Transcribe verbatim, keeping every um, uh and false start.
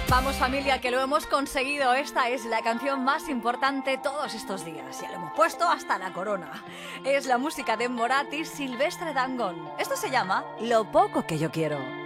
Vamos familia, que lo hemos conseguido. Esta es la canción más importante todos estos días. Ya lo hemos puesto hasta la corona. Es la música de Morat y Silvestre Dangond. Esto se llama Lo poco que yo quiero.